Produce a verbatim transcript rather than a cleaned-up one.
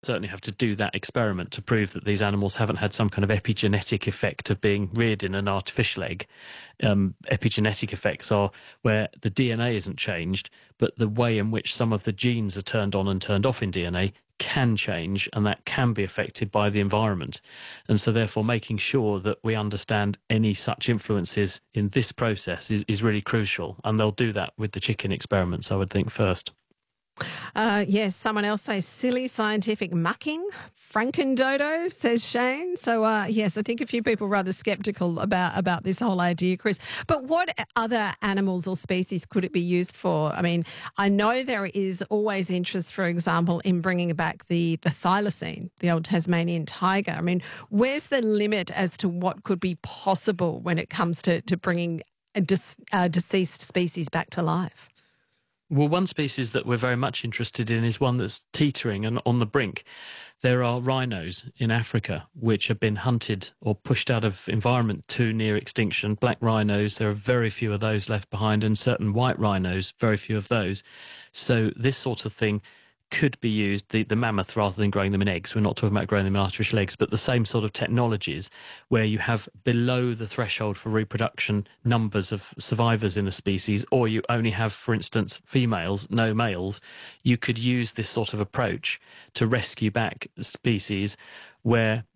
certainly have to do that experiment to prove that these animals haven't had some kind of epigenetic effect of being reared in an artificial egg. Um, epigenetic effects are where the D N A isn't changed, but the way in which some of the genes are turned on and turned off in D N A can change, and that can be affected by the environment. And so therefore making sure that we understand any such influences in this process is, is really crucial. And they'll do that with the chicken experiments, I would think, first. Uh, yes, someone else says silly scientific mucking. Frankendodo, says Shane. So, uh, yes, I think a few people are rather sceptical about, about this whole idea, Chris. But what other animals or species could it be used for? I mean, I know there is always interest, for example, in bringing back the, the thylacine, the old Tasmanian tiger. I mean, where's the limit as to what could be possible when it comes to, to bringing a dis, uh, deceased species back to life? Well, one species that we're very much interested in is one that's teetering and on the brink. There are rhinos in Africa which have been hunted or pushed out of environment to near extinction. Black rhinos, there are very few of those left behind, and certain white rhinos, very few of those. So this sort of thing could be used, the, the mammoth, rather than growing them in eggs. We're not talking about growing them in artificial eggs, but the same sort of technologies where you have below the threshold for reproduction numbers of survivors in a species, or you only have, for instance, females, no males. You could use this sort of approach to rescue back species where